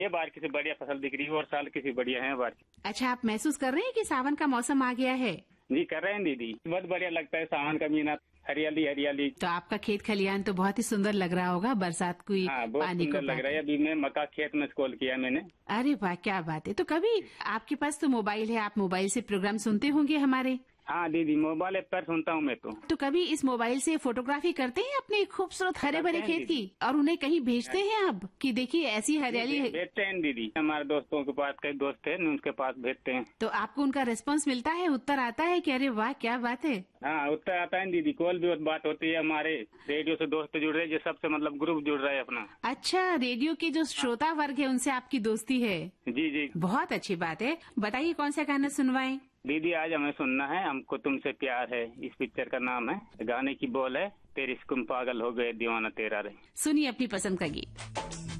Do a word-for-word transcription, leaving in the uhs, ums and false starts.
ये बार किसी बढ़िया फसल दिख रही है और साल किसी बढ़िया है बार। अच्छा, आप महसूस कर रहे हैं कि सावन का मौसम आ गया है? जी कर रहे हैं दीदी, बहुत बढ़िया लगता है सावन का महीना, हरियाली हरियाली। तो आपका खेत खलियान तो बहुत ही सुंदर लग रहा होगा बरसात की हाँ, बहुत पानी को सुंदर लग रहा है। अभी मैं मक्का खेत में स्क्रॉल किया मैंने। अरे वाह, क्या बात है। तो कभी आपके पास तो मोबाइल है, आप मोबाइल से प्रोग्राम सुनते होंगे हमारे? हाँ दीदी, मोबाइल पर सुनता हूँ मैं तो। तो कभी इस मोबाइल से फोटोग्राफी करते हैं अपने खूबसूरत हरे भरे खेत की और उन्हें कहीं भेजते हैं आप कि देखिए ऐसी हरियाली है? भेजते हैं दीदी, हमारे दोस्तों के पास कई दोस्त है उनके पास भेजते हैं। तो आपको उनका रिस्पांस मिलता है, उत्तर आता है कि अरे वाह क्या बात है? हाँ, उत्तर आता है दीदी, कॉल भी बात होती है, हमारे रेडियो से दोस्त जुड़ रहे हैं, जो सबसे मतलब ग्रुप जुड़ रहा है अपना। अच्छा, रेडियो के जो श्रोता वर्ग है उनसे आपकी दोस्ती है? जी जी, बहुत अच्छी बात है। बताइए कौन सा गाना सुनवाएं? दीदी आज हमें सुनना है हमको तुमसे प्यार है, इस पिक्चर का नाम है। गाने की बोल है तेरी इश्क में पागल हो गए दीवाना तेरा रे। सुनिए अपनी पसंद का गीत।